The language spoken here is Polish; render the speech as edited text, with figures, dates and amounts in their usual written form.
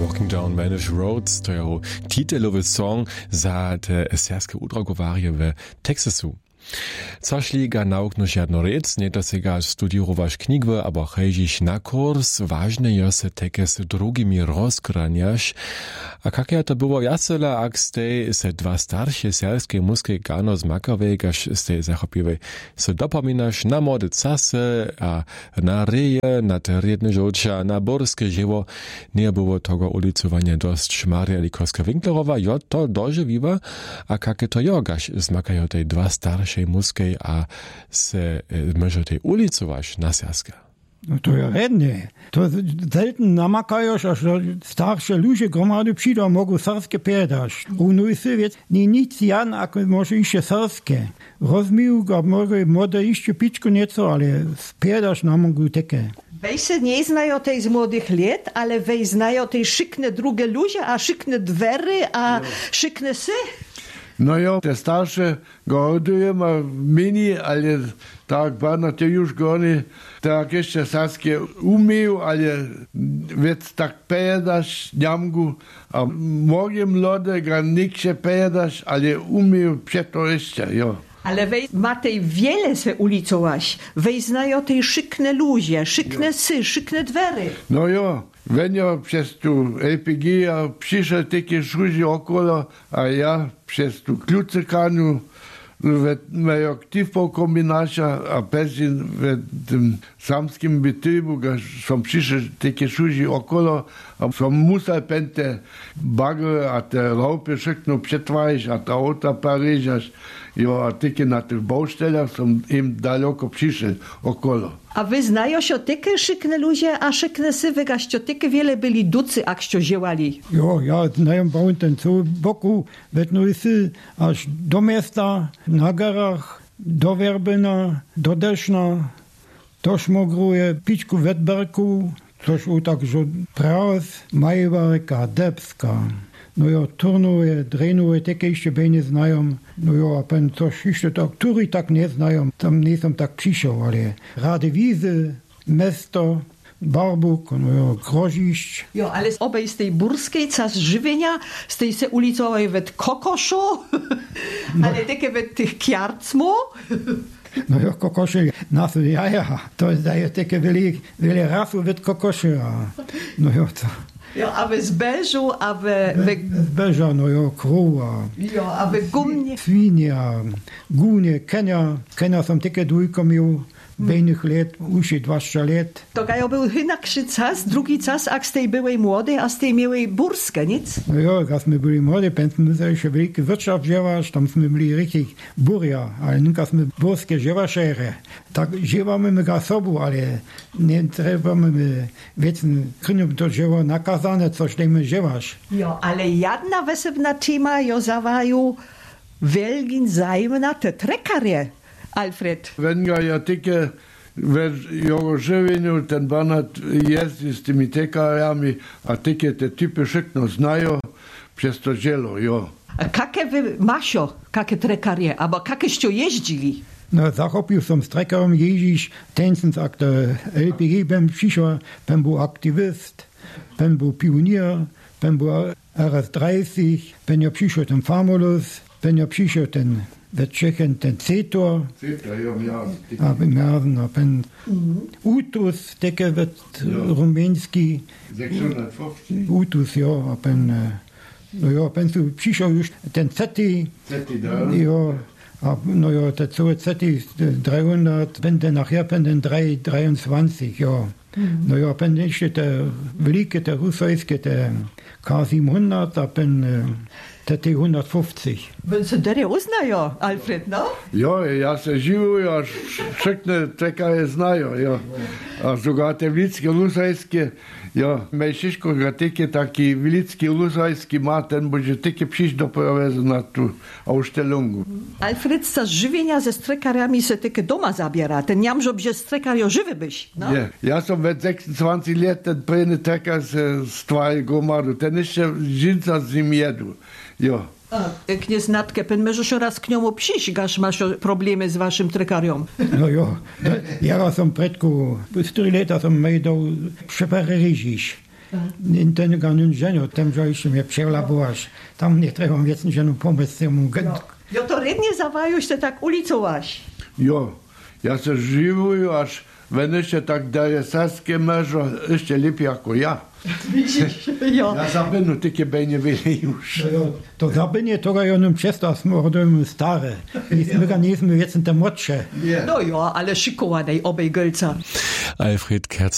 Walking Down Manish Roads, to jeho titelowy song za te serskie udragowarje w Teksasu. Což liga nauknuš jedno rec, nie to se ga studiowaš knjigve, abo hežiš na kurs, važne je se teke s drugimi rozkranjaš. A kak je to było jasela, ak ste se dva starše serske muske gano zmakave, gaš ste zachopive se dopominaš na mode case, a na reje, na te redne žoča, na borske živo, nie było tego ulicovania dost Maria Likovska Winklerova, jo to doživiva, a kak je to jo, gaš zmakajo tej dva starše muskej a se może tej ulicować na serska. No to ja redne. To selten namakajoš, až starsze ludzie gromady przyjdą, mogą serskie piedaš. U nujsy wiec, nie nic jan, ako może iще serskie. Rozmił go, może iще piczku nieco, ale piedaš na mogu teke. Wej se nie znają tej z młodych lat, ale wej znają tej szykne drugie ludzie, a szykne dwery, a szykne sy. No jo, te starsze go hodujemy mini, ale tak bardzo to już go nie, tak jeszcze saskie umieją, ale więc tak pedasz niamgu, a moje młode ga niksze pedasz, ale umieją przeto jeszcze, jo. Ale wej ma tej wiele se ulicować, wej znają tej szykne ludzie, szykne sy, szykne dwery. No jo. Wenn ja przez tu LPG przyszedł takie szudzi okolo, a ja przez tu klucykaniu mają aktywną kombinację, a pewnie w tym samskim bytybu, som przyszedł takie szudzi okolo, a som musel pente bagry, a te laupy szykną przetwarzać, a te auta paryżać, jo, a takie na tych baustellach som im daleko przyszedł okolo. A wy znają się takie szykne ludzie, a szykne sywy, gaście takie wiele byli ducy, akście działali. Jo, ja znajem bauen ten co boku, wetnujsy, aż do miasta, na garach, do Werbena, do Deszna, to szmogruje piczku Wetberku, coś u tak, że Praus, Majwarka, Debska. No jo, turnuje, drenuje, takie jeszcze bejnie znają. No jo, a pen coś jeszcze tak, tury tak nie znają. Tam nie są tak przyszło, ale Radewizy, Mesto, Barbuk, no jo, Groziszcz. Jo, ale obej z tej burskiej, cas żywienia, z tej se ulicowej wet kokoszu, ale takie wet tych kjarcmu. No jo, kokoszy, nas jaja, to daje takie wiele rasu wet kokoszy. No jo, to... Jo, a wy z beżu, a wy... Z beża, no jo, kruwa. Jo, a wy gumnie. Swinia, gunie, kenia są takie dwójko miał, bejnych lat, uszy 20 lat. To gajo był inakszy czas, drugi czas, jak z tej byłej młodej, a z tej miałej burskie, nic? No jo, jak my byli młode, pędzmy jeszcze wielkie wirtschaft dziewać, tam my byli richtig burja, ale nunkas my burskie dziewaszery. Tak dziewamy my ga sobu, ale nie trzeba my wiedzmy, krynium to dzieło nakazane, coś dejmy dziewasz. Jo, ale jedna wesebna tema jo zawaju wielgin zajmna te trekarie. Alfred. Wenn ja takie w jego żywieniu ten banat jest z tymi tekariami, a takie te typy szykno znają przez to dzielo, jo. A jakie wy masio, jakie trekarie, albo jakieście jeździli? No, zachopił som z trekerem jeździć, tencens jak der LPG bym przyszła, bym był aktywist, bym był pionier, bym był RS-30, bym ja przyszła ten Famulus, bym ja przyszła ten w Czechien ten Cetor, a w Märzen, a pen Utus, takie rumeński, 650. Utus, jo, a pen, no jo, pen tu przyszł już ten Ceti, jo, a no jo, te całe Ceti 300, będę nachher ten 323, jo. No jo, pen jeszcze te wielkie, te rusojskie, te K700, a pen te T150. Wenn se dere uznajo, Alfred, no? Jo, ja se živuju, a šikne tekaje znajo, jo. A sogar te vilitske lusajske, jo, Mejšiško ga teke taki vilitski lusajski ma, ten bože teke přiš dopravezu na tu ausstellungu. Alfred, z żywienia ze strekariami se teke doma zabiera, ten jam, że strekario żywy byś, no? Nie, ja som ve 26 let ten prejny tekar se stvari gromadu, ten jeszcze žinca z nim jedu, jo. Kniez Natke, pen możesz raz k niemu przyjść, gaż masz problemy z waszym trekariom. No jo, ja som predku, 4 lata som majdał przeparyžić. In ten ganin żeniu, tam że jeszcze mnie przelabowasz. Tam nie trzeba więcej żenu pomysł temu. Jo to rednie zawajuś, te tak ulicowaś. Jo, ja se żywuję, aż wenn jeszcze tak daje saskie mężo, jeszcze lepiej jako ja. Widzisz, jo. Ja zapewne takie będzie wiele już. To zabynie to gajonym przestał smordujemy stare. My ga nie sme jetzt te młodsze. No jo, ale szykowanej obej gölca. Alfred Kerz